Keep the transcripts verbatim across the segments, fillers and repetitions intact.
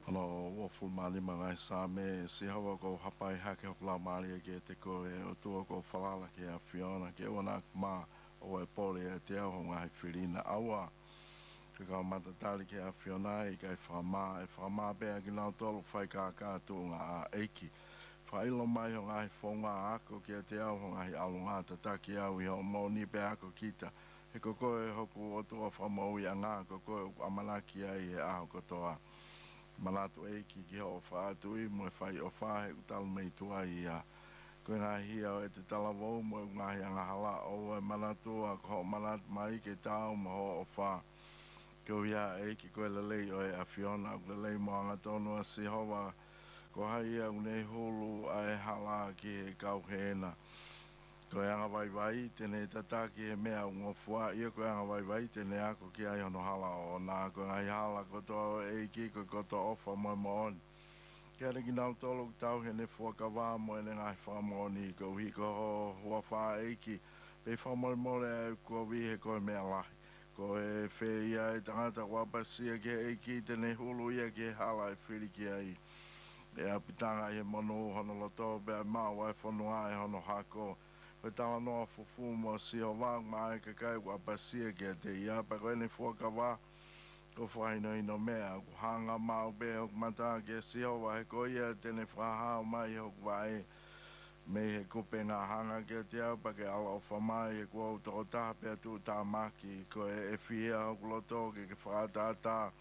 Ano o fu mali mga sa me si hawa ko hapai hake o la mali ke te ko e o tu ko falala ke a Fiona ke ona ma o e pole e te au nga he filina awa ke ka mata tali ke a Fiona i kai whama e whama be a gina tolo whai ka ka tu nga a eiki whailo mai ho nga he whonga ako ke te au nga he alunga ta taki au i ho mo ni be ako kita he koko e hoku o tu o whamau i a ngā koko e amanaki ai e aho kotoa Malato e ki ki ho fa tu i mo fai o fa he tal me tu ai a ko nga hi o e te tala vo mo nga hi nga hala o e manato a ko manat mai ke tau mo o fa ko ia e ki ko le le o e a Fiona le le mo nga tono a si ho wa ko hai a une hulu a e hala ki e kau hena ko anga vai vai tene tata ki he mea ungo fua ia ko anga vai vai tene ako ki ai ono hala o na ko ngai hala ko to e ki ko ko to ofa mo mo on kia reki nau tolo tau he ne fua ka wā mo e ngai wha mo ni ko hi ko ho hua wha e ki pe wha mo mo le ko vi he ko mea lahi ko e whe ia e tangata wapasia ki e ki tene hulu ia ki hala e whiri ki ai e a pitanga i he mono hono loto bea maa e whanua e hono hako Pe tala noa fufu mo si o wang mai ka kai wa pasia ke te ia pa ko ne fo ka wa ko fai no ino mea ko hanga mau be o mata ke si o wa ko ia te ne fa ha mai o vai me he ko pe nga hanga ke te au pa ke ala o fa mai ko to ta pe tu ta maki ko e fia o loto ke ke fa ta ta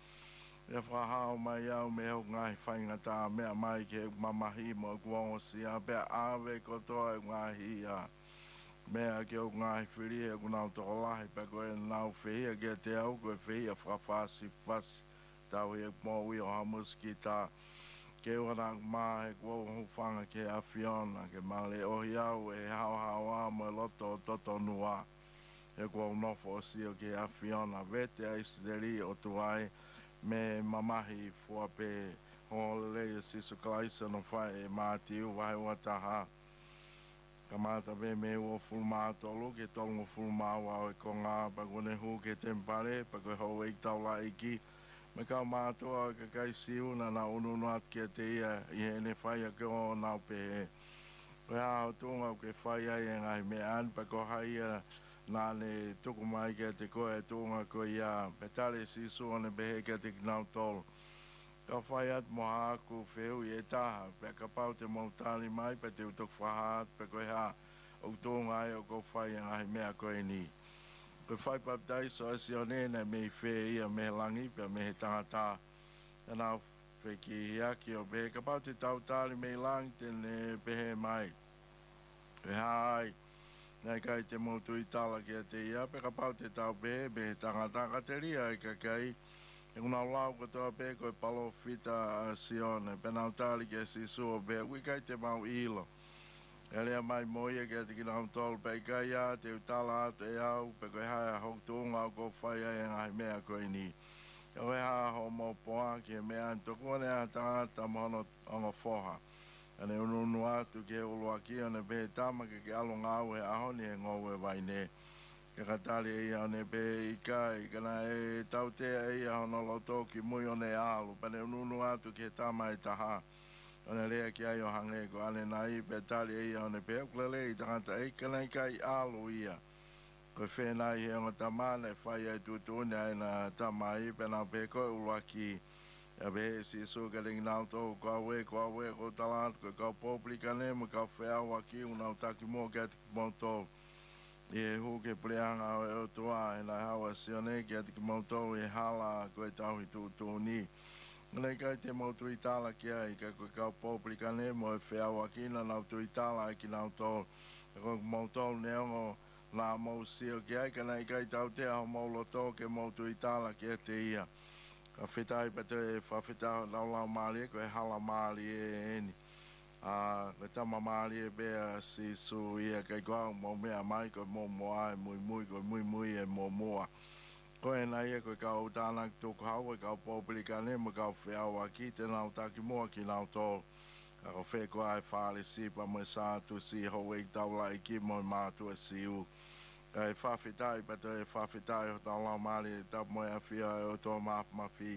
e fa ha mai au me o ngai fai nga ta me mai ke mamahi mo ko si a pe ave ko to ngai ia mea ke o ngāhi whiri e kuna o toko lahi pa koe nau whihia ke te au koe whihia whawhasi whasi tau he mō ui o hamus ki tā ke wana mā he kua o whanga ke a Fiona ke male o hi au e hao hao a mo e loto o toto nua he kua o nofo o si o ke a Fiona vete a isideri o tuai me mamahi fua pe hōlele si sukalaisa no whai e mātiu wahe wataha Kamata ve me o fulma tolo ke tolo fulma wa ko nga pa ko ne hu ke tempare pa ko ho e taula iki me ka ma to ka kai siu na na unu no at ke te ia i ne fai ko na pe wa to nga ke fai ai nga me an pa ko hai na ne to ko mai ke te ko e to nga ko ia petale si so ne be ke te na tolo ka whai at mo haku wheu i e taha, pe ka pau te mautali mai, pe te utok whahat, pe koe ha, o tō ngai o ko whai a ngai mea koe ni. Koe whai paptai so asi o nene me i whe ia me he langi, pe me he tangata, e nā whe ki hiaki o be, ka pau te tautali me i langi, tene pehe mai. E hai, nei kai te mautu i tala ki a te ia, pe ka pau te tau pehe, me he tangata, ka te ria i ka kai, E kuna lau katoa pe koe palo fita a Sione, pe nau tali ke si sua pe, ui kai te mau ilo. E lea mai moia ke te kina tolu pe kai a, te utala atu e au, pe koe hae hok tuunga o ko whai ai ngai mea koe ni. E koe haa ho mo poa ki e mea, to kone a tangata mono ongo foha. Ane ununu atu ke ulua ki ane pe tama ke ke alo ngau he ahoni e ngowe vai ne. Ke katali e ia ne pe i kai, kana e tau te e ia hono loto ki mui o ne alu, pane ununu atu ki he tama e taha. One rea ki ai o hange ko ane nai pe tali e ia ne pe ukulele i tangata e kana i kai alu ia. Ko whenai he o tamane whai ai tutune ai na tamai pe na pe koe ulua ki. E pe si su ka ringi nau tō ko awe ko awe ko talat ko kau poplika ne mo kau wheawa ki unau taki mo ke ati mo tō. E hu ke pleanga o e o toa e nai hawa sione ki ati ki mautou e hala koe tau hi tū tū ni. Nei kai te mautu i tala ki ai ka koe kau pōplika ne mo e wheawa ki na nau tu i tala ki nau tō. E koe mautou ne ongo nā mau sio ki ai ka nei kai tau te aho maulo tō ke mautu i tala ki e te ia. Ka whetai pa te e whawhetau lau lau maali e koe hala maali e eni. a le tama mali e bea si su ia kai kwa mo mea mai ko mo mo ai mui mui ko mui mui e mo mo ko e nai e ko ka o tana to ka o ka publika ne mo ka fe au aki te na o taki mo ki na to ka o fe ko ai fale si pa mo sa tu si ho e ta la ki mo ma tu si u ka e fa fitai pa te fa fitai o ta la mali ta mo e fia o to ma ma fi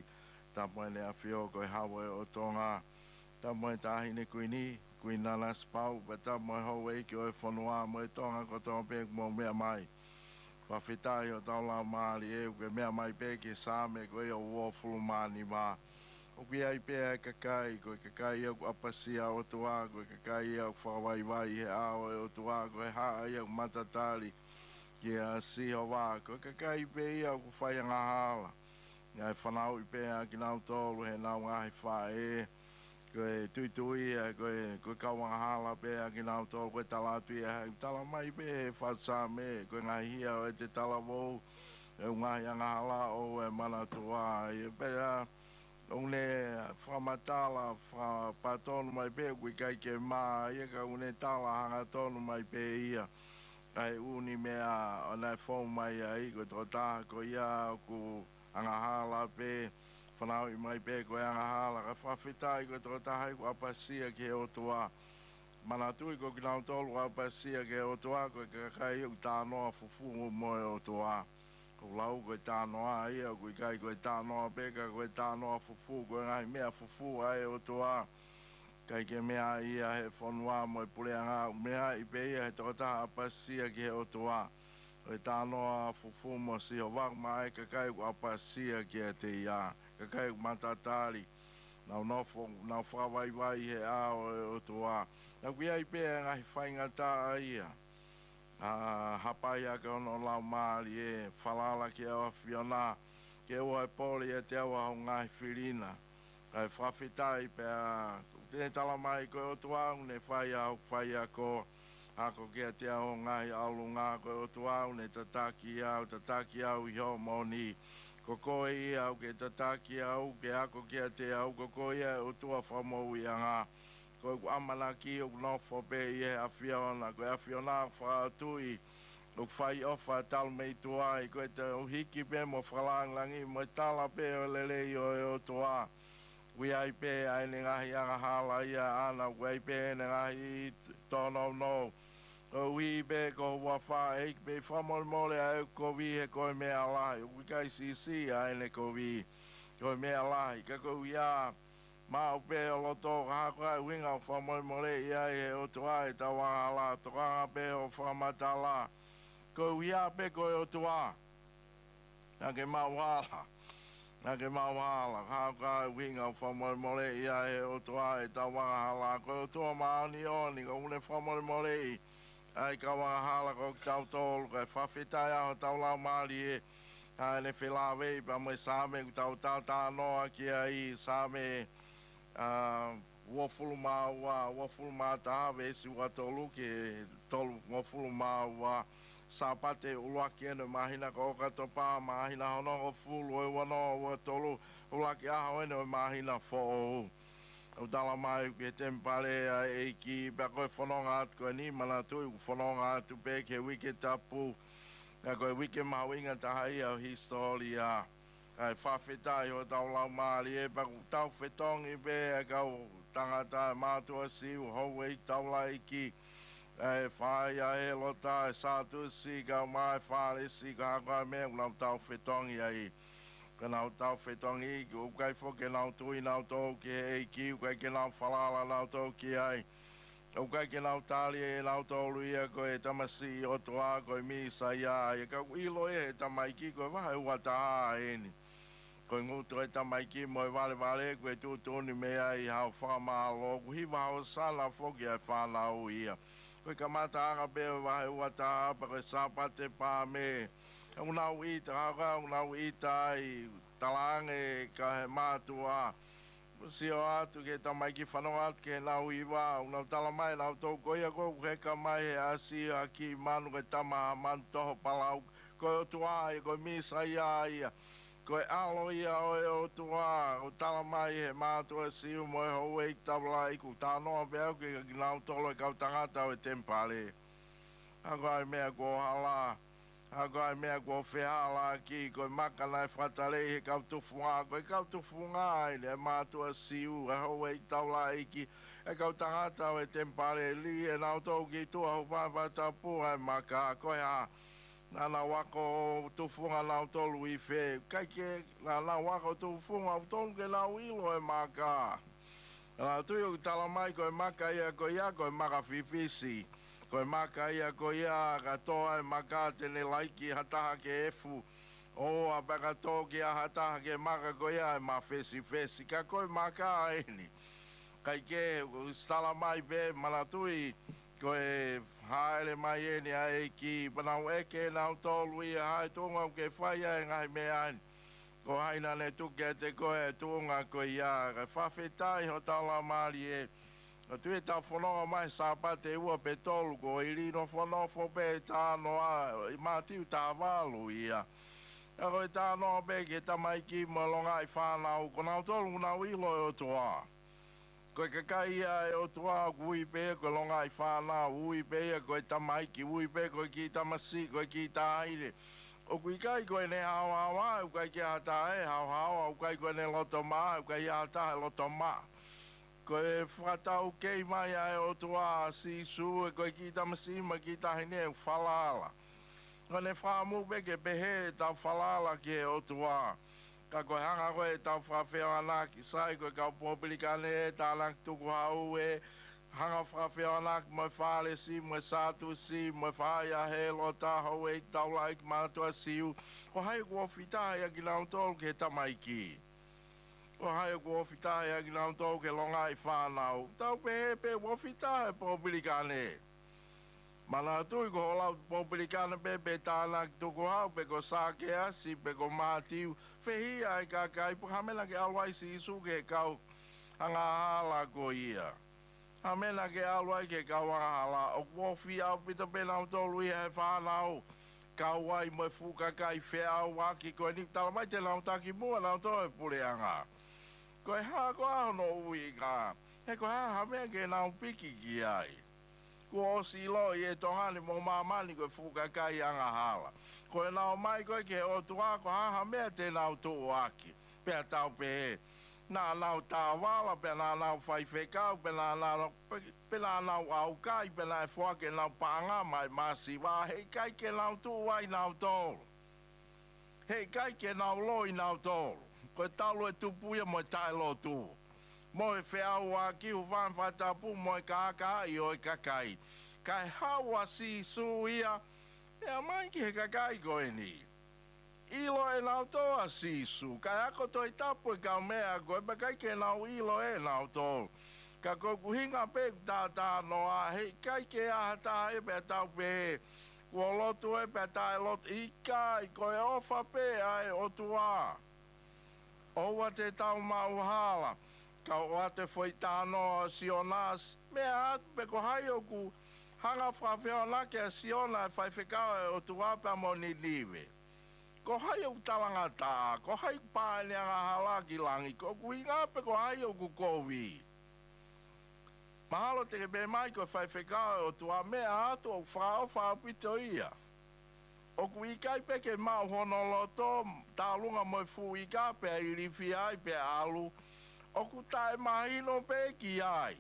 ta mo le afio ko hawe o tonga ta mo ta hine kuini kuina na spau ba ta mo ho we ki o fonua mo tonga ko to pe mo me mai fa fitai o ta la mali e ke me mai pe ke sa me ko o wo fu mani ma o ki ai pe ka kai ko ka kai o apasia o tua ko ka kai o fa vai vai e a o tua ko ha ai o matatali ki a si o wa ko ka kai pe o fa nga hala ngai whanau i pēa ki nau tōru he nau ngahi whae koe tui tui e koe koe kaunga hala pēa ki nau tōru koe tala tui e hei tala mai pē he whatsa me koe ngai hia o e te tala wou e ngahi anga hala o e mana tua e pēa une whamatala whapatonu mai pē koe kai ke maa ia ka une tala hanga tonu mai pē ia ai uni mea o nai whau mai ai koe tō taha ko ia ku anga hala pe whanau i mai pe koe anga hala ka whawhitai koe tō tahai ko apasia ke o toa mana tui ko ki nau tolu apasia ke o toa koe ka kai u tānoa fufu moe o toa ko lau koe tānoa ia koe kai koe tānoa peka koe tānoa fufu koe ngai mea fufu ai o toa kai ke mea ia he whanua moe pule anga mea i pe ia he tō taha apasia ke o toa o tānoa fufu mo si o wak mai ka kai ku apasia ki a te ia ka kai ku matatari nau nofo nau whawai wai he a o, o tua na kui ai pēa ngahi whainga tā ia a hapai a ka ono lau maari e whalala ki awa whiona ke ua e poli e te awa ho ngahi whirina kai whawhitai pēa tēne tala mai koe o tua une whai au whai a ko ako kia te ao ngai alu ngā koe o tuau ne tataki au, tataki au i ho moni. Ko koe i au ke tataki au, ke ako kia te au, ko koe ia o tua whamou i a ngā. Koe ku amana ki o nofo pe i e awhiona, koe awhiona whaatui, o whai ofa tal mei tuai, koe te uhiki pe mo whalanglangi, mo tala pe o lele i o e o tua. Ui ai pe ai ne ngahi anga hala ia ana, ui ai pe ne ngahi tono no. O ui pe ko hua wha eik pe whamole mole a ko vi he koe mea lahi. Ui kai si si ai ne ko vi koe mea lahi. Ka ko ia ma o pe o loto hako ai winga o whamole mole ia he o tua e tawanga la. Tokanga pe o whamata la. Ko ia pe koe o tua. Nga ke mawala. Nga ke mawala. Hako ai winga o whamole mole ia he o tua e tawanga la. Ko o tua maani oni ko une whamole mole i. Ai ka wanga hala ko tau tolu kai whawhitai aho tau lau maari e ai ne whelawei pa mai sāme ku tau tau tā noa ki ai sāme wafulu maa ua wafulu maa taha vesi ua tolu ki tolu wafulu maa ua sāpate uluaki ene mahina ka oka topa mahina hono o fulu e wano ua tolu uluaki aho ene mahina fo o tala mai ke tempare a eiki pa koe whanonga atu koe ni mana tui whanonga atu pe ke wike tapu ka koe wike mawinga tahai au historia kai whawhetai o tau lau maari e pa tau whetongi pe a kau tangata mātua siu hou e tau laiki e whai a he lota e sātu si kau mai whare si ka hako a mea unau tau whetongi ai ka nau tau whetongi, o kai fo ke nau tui nau tau ki e ki, o kai ke nau whalala nau tau ki ai. O kai ke nau tali e nau tau luia ko e tamasi o toa ko e misa ia, e ka ilo e he tamaiki ko e wahe ua taha e ni. Ko e ngutu e tamaiki mo e vale vale ko e tūtuni mea i hau whamalo, ku hiwa hau sana foki ai whanau ia. Ko e ka mata anga pe e wahe ua taha, pa ko e sapate pa me, unau ita haka unau ita i talange ka he mātua si o atu ke tamai ki whanau atu ke nau iwa unau talamai nau tau koia ko heka mai he asi aki manu ke tamaha manu toho palau ko o tua i ko misa ia ia ko e alo ia o e o tua o talamai he mātua si u moe ho e tabla i ku tānoa pēu ke nau tolo e kau tangata o e tempale ako ai mea ko hala Ako ai mea kua whihala ki, koe makana e whatarei he kautufunga, koe kautufunga ai le mātua siu, e hou e taula iki, e kau tangata o e tempare li, e nau tau ki tua ho whawhatapu ai maka, koe ha, na na wako to funga na tolu i fe kai ke na na wako to funga tolu ke na wilo e maka na tu yo tala mai ko e maka ia ko ia ko e maka fifisi ko e maka ia ko ia ka toa e maka te ne laiki hataha ke efu o a baka to ki a hataha ke maka ko ia e ma fesi fesi ka ko e maka eni kai ke tala mai be manatui ko e haere mai e ni ai ki panau eke na tolu i hai tunga ke whai e ngai me ai ko haina ne tuke te ko e tunga ko ia ka whawhetai ho tala mari e o tue ta whanonga mai sa pate ua pe tolu ko i rino whanofo pe tāno a i mātiu tā walu ia a ko e tāno pe ke tamai ki malonga i whanau ko nau tolu na wilo e o toa ko ka kai e o tua ui pe ko longa i fana ui pe ko tamai ki ui pe ko ki tamasi ko ki taire o kui kai ko ne hao hao ko ki ata e hao hao ko ko ne loto ma ko ia ata loto ma ko e frata o ke mai e o tua si su ko ki tamasi ma ki tahine falala ko ne fa mu pe ke pe he ta falala ke o tua ka ko hanga ko e tau whawheo ana ki sai ko ka publikane e tānak tuku hau e hanga whawheo ana ki mo whale si mo sātu si mo whaia he lo tā hau e tau laik mātua siu ko hai ko whitahe a ki nau tolu ke tamai ki ko hai ko whitahe a ki nau tolu ke longa i whanau tau pe he pe ko whitahe publikane mana tui ko holau publikane pe pe tānak tuku hau pe ko sāke asi pe ko mātiu Fehi ai ka kai pu hamena ke alwai si isu ke kau hanga hala ko ia. Hamena ke alwai ke kau hanga hala o wofi au pita pena o tolu ia he whanau. Kau wai mo fuka kai whea waki ko ni tala mai te lau taki mua nau toi pule anga. Ko e haa ko ahono ui ka. He ko haa hamea ke nau piki ki ai. Ko o si lo i e tohani mo mamani ko fuka kai anga hala. Ko e nao mai koe ke o tua ko haha mea te nao tō aki. Pea tau pe he. Nā nao tā wala, pea nā nao whai whekau, pea nā nao, pea nā nao au kai, pea nā e whake nao pānga mai masi wā. Hei kai ke nao tō ai nao tōru. Hei kai ke nao loi nao tōru. Ko e talo e tupuia mo e tai lo tū. Mo e wheau a ki hu whan whatapu mo e kāka i o e kakai. Kai hawa si su ia, e mai ki he kakai koe ni. Ilo e nau toa sisu. Kai ako toi tapu e kau mea koe. Pa kai ke nau ilo e nau toa. Ka koe kuhinga pe tā tā noa. Hei kai ke aha tā e pe tau pe he. Kua lotu e pe tā e lotu. I kai koe ofa pe ai o tua. Owa te tau mau hala. Ka oa te foi tā noa si o nas. Mea atu pe ko hai oku. Hanga whawheo na ke a siona e whai whekau e o tuwapa mo ni niwe. Ko hai o talanga tā, ko hai pāne anga halaki langi, ko kui ngāpe ko hai o kukowi. Mahalo te be mai ko whai whekau e o tuwa mea atu o whao whao pito ia. O kui kai peke mau hono loto, tā lunga mo fu i ka pe a irifi ai pe alu, o ku tae mahino pe ki ai.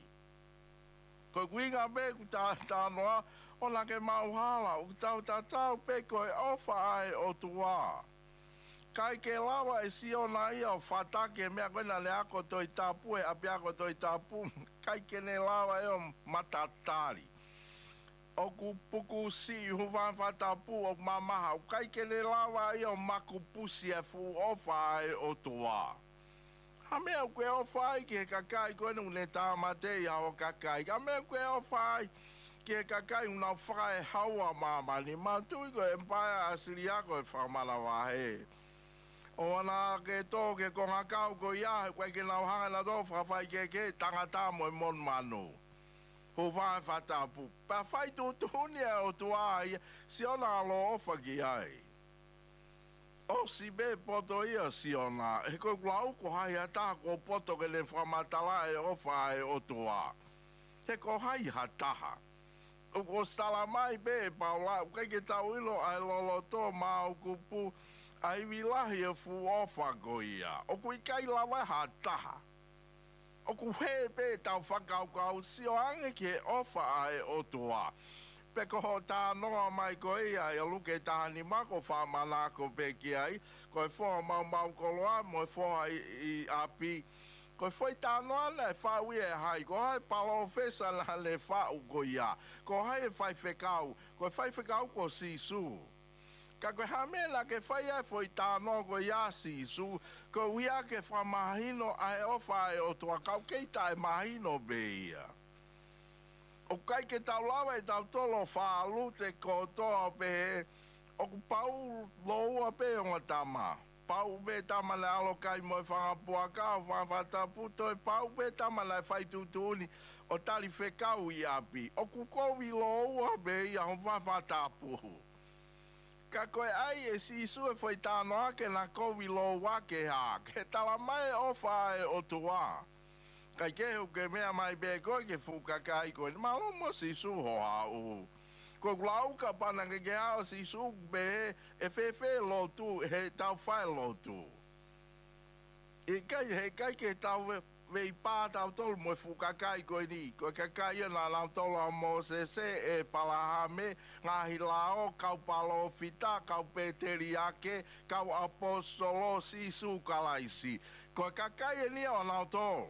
Ko kuinga me ku tā tā noa, o na ke mau hala, o tau tā tau pe ko e ofa ai o tua. Kai ke lawa e si o na ia o whatake mea koe na le ako toi tapu e api ako toi tapu, kai ke ne lawa e o matatari. O ku puku si huwan whatapu o mamaha, o kai ke ne lawa e o maku pusi e fu ofa ai o tua. Ha mea koe o whai ki he kakai koe nu ne tā matei hao kakai. Ha mea koe o whai ki he kakai una whae haua mamani. Ma tui koe empire asiri a koe whamana wahe. O ana ke tō ke konga kau ko ia koe ke nau hanga na tō whawhai ke ke tangata mo e mon manu. Ho whae whatapu. Pa whai tū tūni e o tua ia si ona alo ofa ki ai. O si be poto ia si ona, he koe klau ko hai hata ko poto ke le whamatala e ofa e o toa. He ko hai hataha. O ko stala mai be paula, kai ke tau ilo ai lolo to mau kupu, ai vilahi e fu ofa ko ia. O ko ikai lawa hataha. O ko he be tau whakau kau si o ange ke ofa ai o toa. pe ko ho ta no mai ko ia ia luke ta ni ma ko fa mana ko pe ki ai ko fo ma ma ko loa mo fo ai i api ko foi ta no ana fa wi e hai ko hai palo fesa la le fa u ko ia ko hai fai fekau ko fai fekau ko si su ka ko ha me la ke fai ai foi ta no ko ia si su ko wia ke fa mahino ai o fa o to ka ke ta mahino be ia o kai ke tau lawa e tau tolo wha lute ko toa pe o ku pau loa pe o tama. Pau pe tama le alo kai mo e whangapua ka o whangapata puto e pau pe tama le whai tutuni o tali whekau i api. O ku kowi loa pe i a ho whangapata puhu. Ka koe ai e si su e whai tāno ake na kowi loa ke ha. Ke tala mai o whae o tua. Kai ke ho ke mea mai be ko ke fuka kai ko ma lo mo si su ho a u ko glau ka pana ke ke a si su be e fe fe lo tu he tau fa lo tu e kai he kai ke tau ve pa tau tol mo fuka kai ko ni ko ka kai na la tol mo se se e pala ha me nga hi lao ka palo fita ka peteri ake ka apostolo si su kalaisi ko ka kai ni ona tol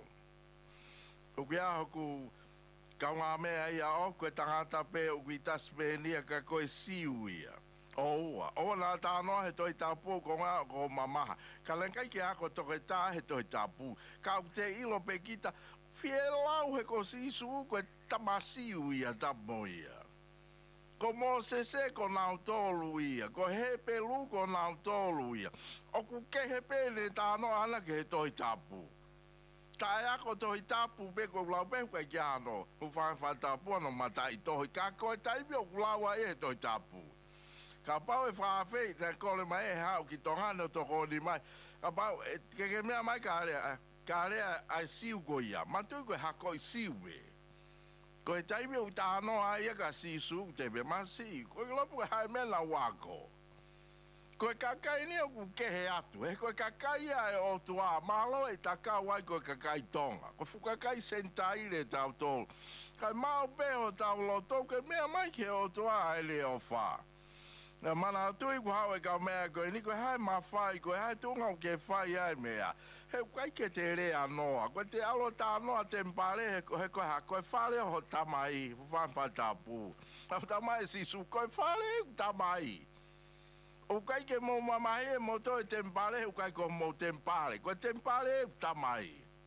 o kia hoku kaunga mea ia o koe tangata pe o kui Tasmania ka koe siuia. Oua, o nā tānoa he toi tāpū ko ngā ko mamaha. Ka lenkai ki ako toke tā he toi tāpū. Ka o te ilo pe kita, fie lau he ko sisu koe tamasiuia tamoia. Ko mō se se ko nāu tōlu ia, ko he pelu ko nāu tōlu ia. O ku ke he pēne tānoa ana ke he toi tāpū. Tai ako tohi tapu pe ko lau pe kwa kia no u whae wha tapu ano matai tohi ka koe taimi o lau ai e tohi tapu ka pau e whaafei na kore mai e hao ki tongano to koni mai ka pau e ke ke mea mai ka area ka area ai siu ko ia matu koe hako i siu e koe taimi o tāno ai e ka si su te pe ma si koe lopu e hae mena wako koe kakai ni o ku kehe atu, he koe kakai ai o tua, malo e takau ai koe kakai tonga, koe fukakai sentaire tau tolu, kai mau peho tau loto, koe mea mai ke o tua ele o wha. Na mana atui ku hau e kau mea koe, ni koe hai ma whai, koe hai tunga o ke whai ai mea, he kai ke te rea noa, koe te alo tā noa tempare, he koe koe ha, koe whare o tamai, whanpa tapu, au tamai si su, koe whare o tamai, o kai ke mo mamahe mo to e tempare o kai ko mo tempare ko tempare tamai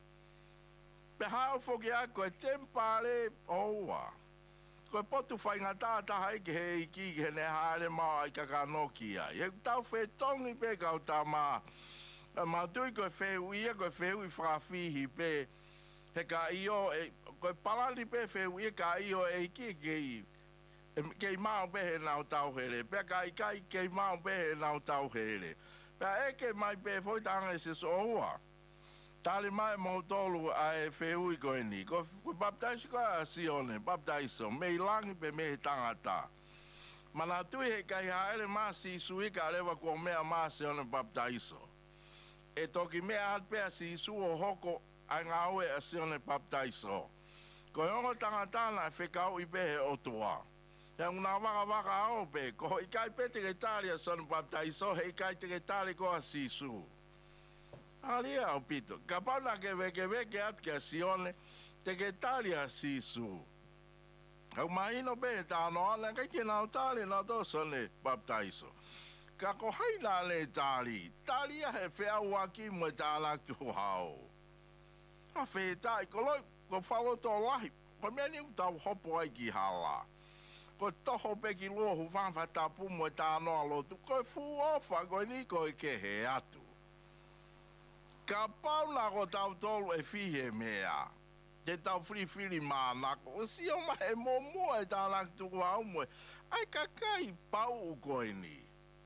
pe hao foki a ko tempare oa ko potu fai ngata ta hai ke he ki ke ne hare ma ai ka kanoki ai e tau fe tongi pe ka tama ma tu ko fe ui ko fe ui fra fihi pe he ka io e ko palali pe fe ui ka io e ki ke kei mau pehe nau tau here, pea kai kai kei mau pehe nau tau here. Pea eke mai pehe foi tanga se so oa. Tali mai mo tolu a e wheui koe ni. Ko baptaisi koe a sione, baptaiso, mei langi pe mehe tangata. Mana tui he kai haere maa si suika rewa ko mea maa sione baptaiso. E toki mea at pea si su o hoko a ngā ue a sione baptaiso. Ko hongo tangata na whekau i pehe o tua. Ya una waka waka au pe, ko i kai pe te getari a sonu baptaiso, he i kai te getari ko a sisu. Alia au pito, ka pauna ke weke weke at ke a sione, te getari a sisu. Au mahino pe ta no ala, kai ke nau tali na to sone baptaiso. Ka ko haina le tali, tali a he whea waki mo ta laktu hao. Ha whe tai, ko loi, ko whalo to lahi, ko mea ni utau hopo ai ki hala. Ko toho peki lohu whanwhata pumo e tānoa lotu, koe fu ofa koe ni koe ke he atu. Ka pauna ko tau tolu e fihe mea, te tau whiriwhiri mānako, o si o mahe mō mua e tānak tuku hau moe, ai kakai pau koe ni.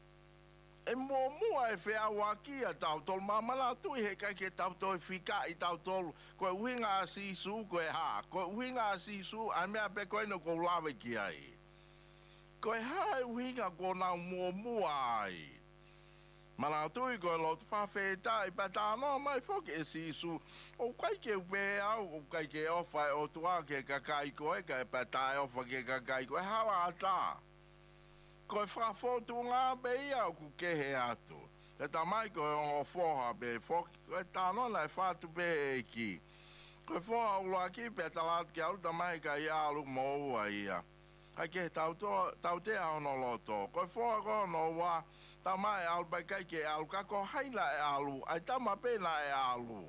E mō mua e whea waki a tau tolu, mamana tui he kai ke tau tolu whika i tau tolu, koe uhinga a sisu koe ha, koe uhinga a sisu, a mea pe koe no kou lawe ki ai. Koe hae uhinga ko nau mua mua ai. Mana tui ko lo whawhetai pa tāno mai whoki e si su. O kai ke upe au, o kai ke ofa o tua ke kakai koe, ka e pa tai ofa ke kakai koe, hala ata. Koe whawhotu ngā be ia o ku kehe atu. Te ta mai koe o whoha be whoki, koe tāno nei whatu be e ki. Koe whoha ula ki pe talatu ki alu ta mai ka ia alu mo ua ia. Ai ke tau te ahono loto. Koe whoha ko no wa, ta mai alu pai kai ke alu, ka ko haina e alu, ai tama pena e alu.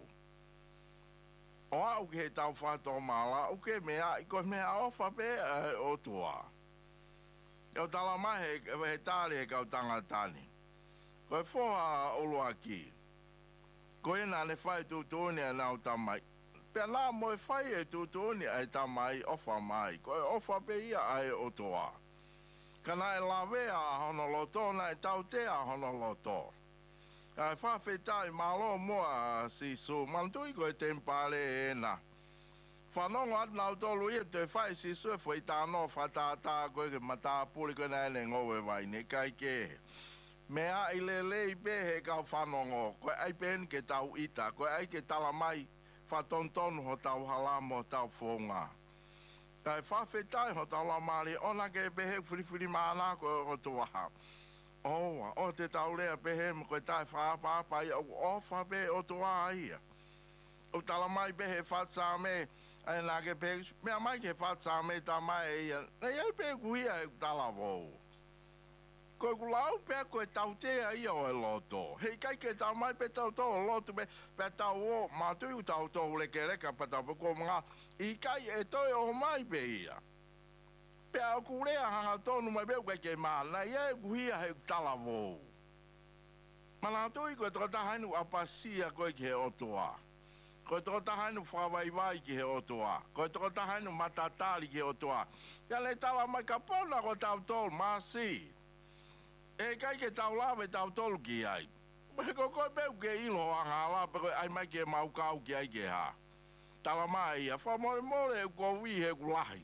O au ke tau whato mala, o ke mea, ko mea ofa pe o tua. O tala mai he, he tāri he kau tangatani. Koe whoha olu aki. Ko ena ne whai tūtūni e nau tamai. Pea nā moe whai e tūtūni e tamai ofa mai. Koe ofa pe ia ai o tua. Kana e lawe a honoloto, na e tau te a honoloto. Ka e whawhetai malo mua si su, mantui ko e tempare e na. Whanongo at nau tolu ia te whai si su e whai tāno whatata koe ke mata puri koe na ene ngowe vai ne kai ke. Mea i le le i pe he kau whanongo, koe ai pen ke tau ita, koe ai ke tala mai whatontonu ho tau halamo tau whonga. Kai whawhetai ho tau la mari, ona ke pehe whiriwhiri maana koe o tuaha. Oa, o te tau lea pehe mo koe tai whaapapai au ofa pe o tuaha ia. O tala mai pehe whatsame, ai nā ke pehe, mea mai ke whatsame ta mai ia, nei ai pehe kuhia e tala vou. Koe kulau pea koe tau tea ia o e loto. Hei kai ke tau mai pe tau tau o loto pe, pe tau o mātui tau tau leke reka pa tau pe ko mga, i kai e toi o mai pe ia. Pea o kurea hanga tonu mai peu kai ke mana, ia e kuhia he tala vou. Mana tui koe toko tahainu apasia koe ki he otoa. Koe toko tahainu whawaiwai ki he otoa. Koe toko tahainu matatari ki he otoa. Ia le tala mai ka pona ko tau tolu, masi. E kai ke tau lawe tau tolu ki ai. He ko koe peu ke ilo anga ala, pe koe ai mai ke maukau ki ai ke ha. Tala mai ia, whamore more e ko wi he kulahi.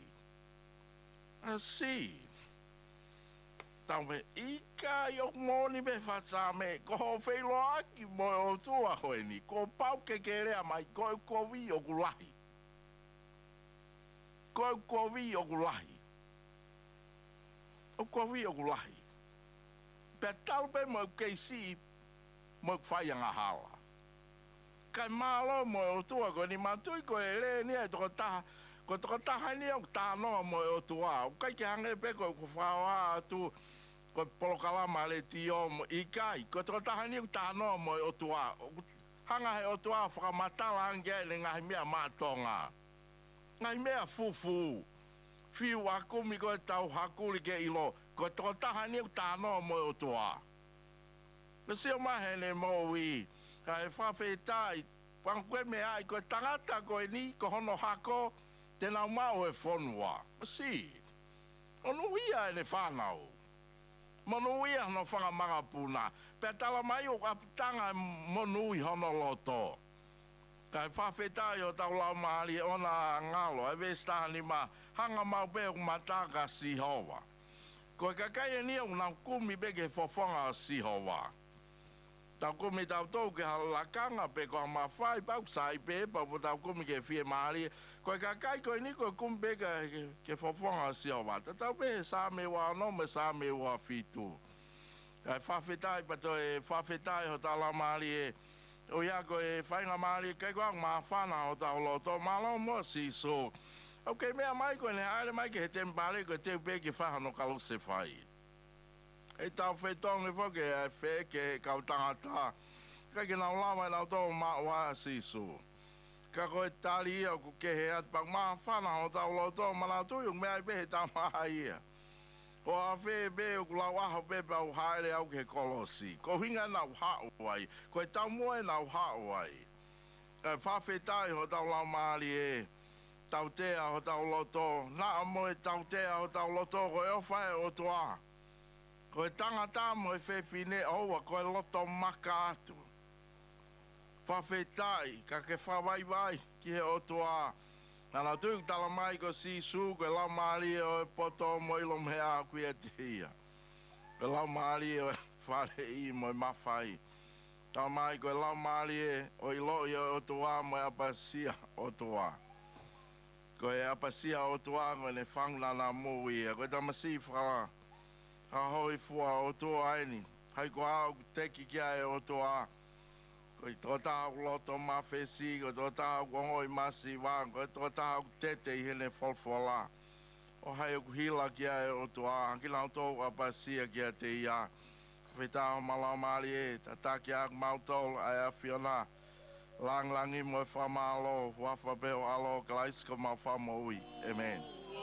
Asi. Tau me, ika i o moni me whatsame, ko ho wheilo aki mo o tua hoe ni, ko pau ke ke rea mai, ko e ko wi o kulahi. Ko e ko wi o kulahi. O ko wi o kulahi. Pe tau pe mo ke si, mo whai anga hala. Kai malo mo o tua ko ni matui ko e re ni e toko taha, ko toko taha ni o tānoa mo o tua. O kai ke hange pe ko ko whaoa atu, ko polokalama le tio mo i kai. Ko toko taha ni o tānoa mo o tua. Hanga he o tua whakamatala ange le ngahi mea mātonga. Ngahi mea fufu. Fiu akumi ko e tau hakuri ke ilo. Ko toko taha ni o tānoa mo o tua. Nasi o mahene mo ui. Ka e whawhetai, pangkwe me ai, ko tangata ko e ni, ko hono hako, te nau mau e whonua. Si, onu ia e ne whanau. Monu ia no whangamanga puna. Pea tala mai o kapitanga monu i hono loto. Ka e whawhetai o tau lau maari ona ngalo, e vestani ma, hanga mau pe o mataka si hoa. Ko e kakai e ni o nau kumi bege fofonga si hoa. Tau kumi tau tau ke halakanga pe ko ma fai pau sai pe pa po tau kumi ke fie mari ko ka kai ko ni ko kum pe ke ke fofonga si o va tau pe sa me wa no me sa me wa fitu ai fa fetai pa to e fa fetai ho tala mari e o ya ko e fai nga mari ke ko ma fa na o tau lo to ma lo mo si so okay me mai ko ne ale mai ke tempare ko te pe ke fa no ka lo se fai. E tau whetong e whoke e whe ke kau tangata. Ka ke nau lawa e nau tau maa waa sisu. Ka koe tali ia ku ke he at pak maa whana o tau lau tau mana tui ung mea i behe tau maa ia. Ko a whe be o ku lau aho be pau haere au ke kolosi. Ko hinga nau hao ai. Ko e tau mua e nau hao ai. E whawhetai ho tau lau maari e. Tau tea ho tau loto. Na amo e tau tea ho tau loto ko e o whae o toa. Ko e tangata mo e whewhine aua, ko e loto maka atu. Whawhetai, ka ke whawaiwai ki he otoa. Nana tūk tala mai ko si su, ko e lau maari o e poto mo ilom hea kui e te hia. Ko e lau maari o e whare i mo mawhai. Tau mai koe lau maali e o i lo i o toa mo e apasia o toa. Ko e apasia o toa ko ne whangna na mo i e koe tamasi whaka ha hoi fua o toa aini. Hai ko au teki kia e o toa. Ko i tō tāu loto ma whesi, ko tō tāu kongoi masi wāng, ko tō tāu tete i hene wholwhala. O hai o hila kia e o toa, ki nau tō apasia kia te ia. Whi tāu malau maari e, ta tā kia ak mautol ai a Fiona. Lang langi mo e whamalo, wafa peo alo, kalaisko mau whamoui. Amen.